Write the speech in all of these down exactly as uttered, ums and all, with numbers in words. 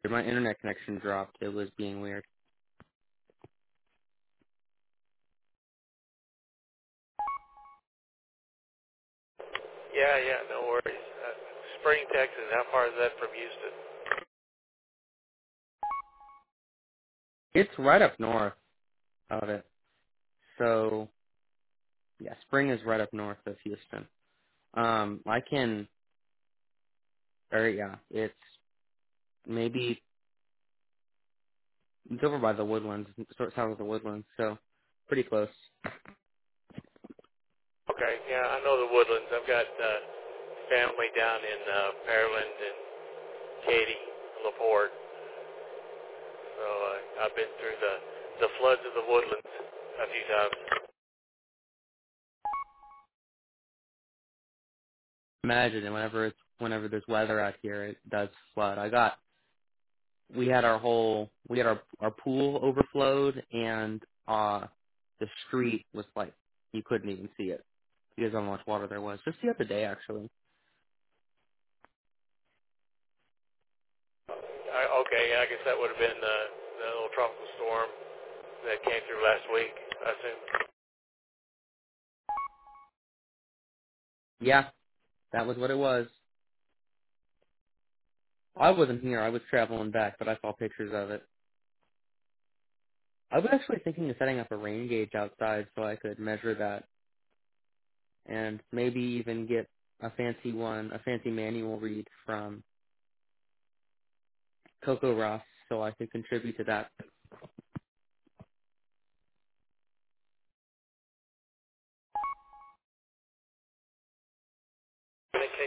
My internet connection dropped. It was being weird. Yeah, yeah, no worries. Uh, Spring, Texas, how far is that from Houston? It's right up north of it. So, yeah, Spring is right up north of Houston. Um, I can, or yeah, it's maybe, it's over by the Woodlands, sort of south of the Woodlands, so pretty close. Okay, yeah, I know the Woodlands. I've got uh, family down in uh, Pearland and Katy, LaPorte. So uh, I've been through the, the floods of the Woodlands a few times. Imagine it, whenever it's, whenever there's weather out here, it does flood. I got, we had our whole, we had our, our pool overflowed and, uh, the street was like, you couldn't even see it because of how much water there was. Just the other day, actually. I, okay, yeah, I guess that would have been the, the little tropical storm that came through last week, I assume. Yeah, that was what it was. I wasn't here. I was traveling back, but I saw pictures of it. I was actually thinking of setting up a rain gauge outside so I could measure that and maybe even get a fancy one, a fancy manual read from Coco Ross so I could contribute to that. Okay.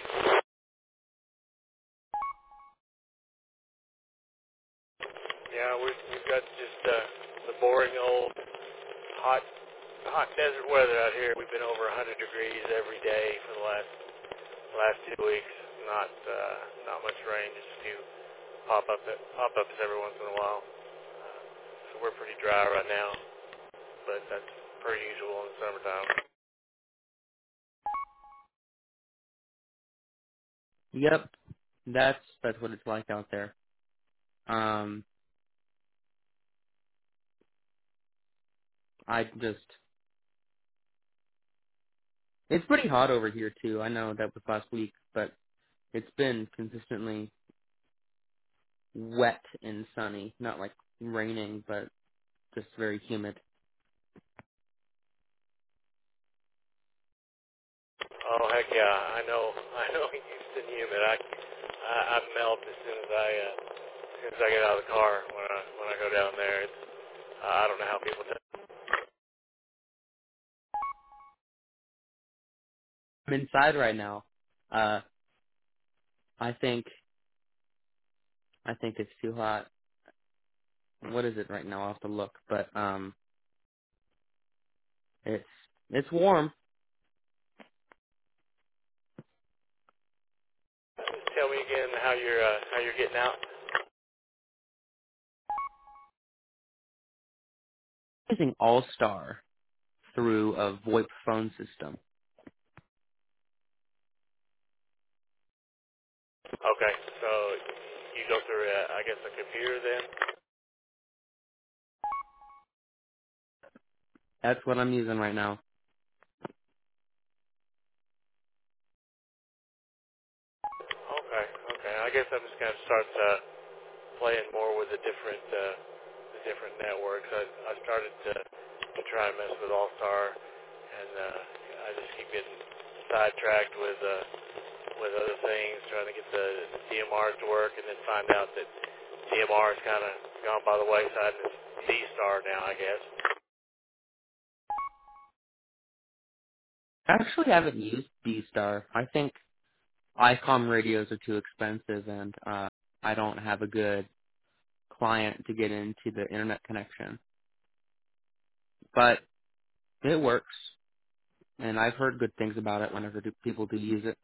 Yeah, we've, we've got just uh, the boring old hot hot desert weather out here. We've been over one hundred degrees every day for the last last two weeks. Not uh, not much rain, just a few pop up pop ups every once in a while. So we're pretty dry right now, but that's per usual in the summertime. Yep, that's that's what it's like out there. Um, I just it's pretty hot over here too. I know that was last week, but it's been consistently wet and sunny, not like raining, but just very humid. Oh heck yeah, I know I know Houston humid. I I, I melt as soon as I uh, as soon as I get out of the car when I when I go down there. It's, uh, I don't know how people do. I'm inside right now. Uh, I think I think it's too hot. What is it right now? I'll have to look, but um, it's it's warm. Tell me again how you're uh, how you're getting out. Using All Star through a VoIP phone system. Okay, so you go through uh, I guess a computer then. That's what I'm using right now. Okay, okay. I guess I'm just gonna start uh, playing more with the different uh, the different networks. I I started to to try and mess with All Star, and uh, I just keep getting sidetracked with uh, with other things, trying to get the D M Rs to work, and then find out that D M R is kind of gone by the wayside and it's D Star now, I guess. I actually haven't used B Star. I think ICOM radios are too expensive, and uh, I don't have a good client to get into the internet connection. But it works, and I've heard good things about it whenever do, people do use it.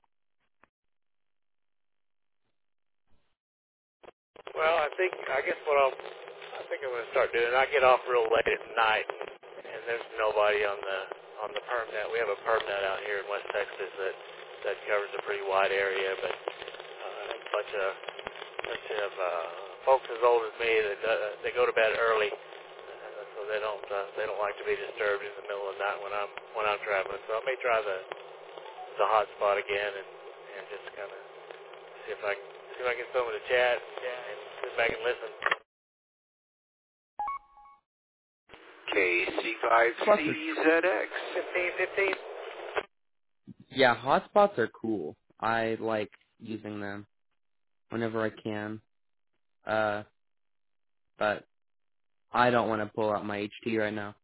Well, I think I guess what I'll I think I'm gonna start doing. I get off real late at night, and there's nobody on the on the permnet. We have a permnet out here in West Texas that that covers a pretty wide area, but uh, a bunch of bunch of uh, folks as old as me that uh, they go to bed early, uh, so they don't uh, they don't like to be disturbed in the middle of the night when I'm when I'm traveling. So I may try the the hotspot again and and just kind of see if I can see if I can get someone to chat and sit back and listen. K C five C Z X. Fifteen, fifteen. Yeah, hotspots are cool. I like using them whenever I can. Uh, but I don't want to pull out my H T right now.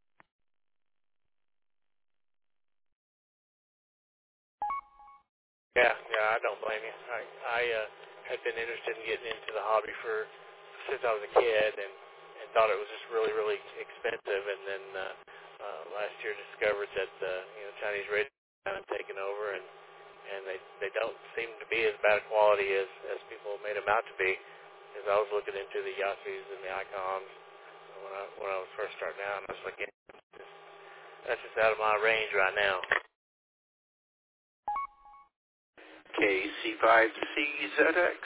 Yeah, yeah, I don't blame you. I I uh, had been interested in getting into the hobby for since I was a kid, and and thought it was just really really expensive, and then uh, uh, last year discovered that uh, you know Chinese radio kind of taken over, and and they they don't seem to be as bad a quality as as people made them out to be. As I was looking into the Yasus and the Icons when I when I was first starting out, and I was like, yeah, that's just out of my range right now. K C five C Z X.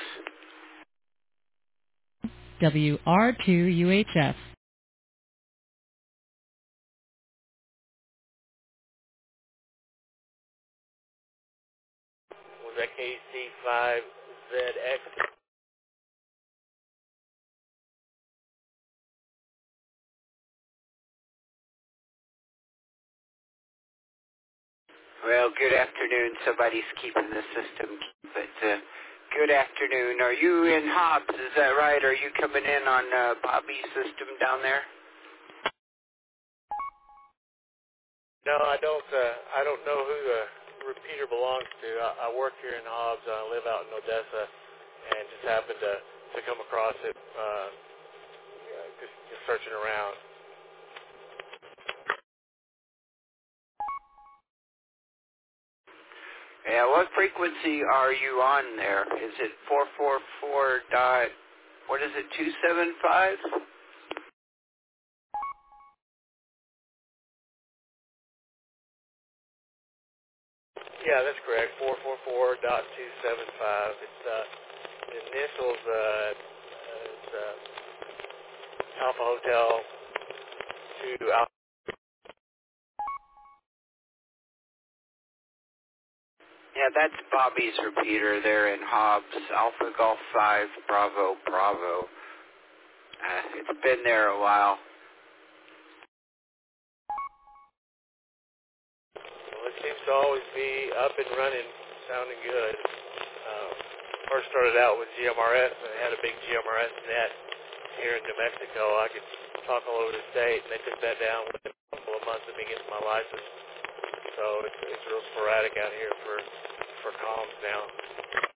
W R two U H F. Was that K C five Z X? Well, good afternoon. Somebody's keeping the system, but uh, good afternoon. Are you in Hobbs? Is that right? Are you coming in on uh, Bobby's system down there? No, I don't. Uh, I don't know who the repeater belongs to. I, I work here in Hobbs. I live out in Odessa, and just happened to to come across it. Uh, yeah, just just searching around. Yeah. What frequency are you on there? Is it four four four dot? What is it? Two seven five? Yeah, that's correct. Four four four dot two seven five. It's uh, the initials. Uh, uh, it's uh, Alpha Hotel two Alpha. Yeah, that's Bobby's repeater there in Hobbs. Alpha Golf five Bravo Bravo. Uh, it's been there a while. Well, it seems to always be up and running, sounding good. Um, first started out with G M R S, and they had a big G M R S net here in New Mexico. I could talk all over the state, and they took that down within a couple of months of me getting my license. So it's, it's real sporadic out here for for comms now.